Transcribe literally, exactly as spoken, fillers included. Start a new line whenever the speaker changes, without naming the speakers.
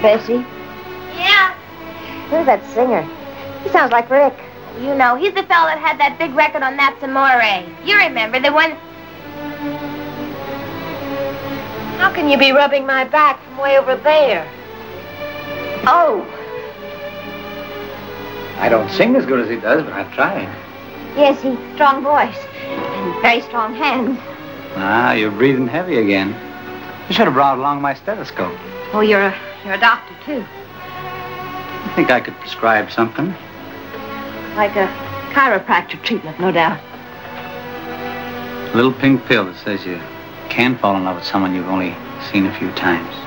Bessie?
Yeah.
Who's that singer? He sounds like Rick.
You know, he's the fellow that had that big record on That's Amore. You remember, the one...
How can you be rubbing my back from way over there? Oh.
I don't sing as good as he does, but I've tried.
Yes, he's strong voice and very strong hands.
Ah, you're breathing heavy again. I should have brought along my stethoscope.
Oh, you're a, you're a doctor, too.
I think I could prescribe something.
Like a chiropractor treatment, no doubt.
A little pink pill that says you can fall in love with someone you've only seen a few times.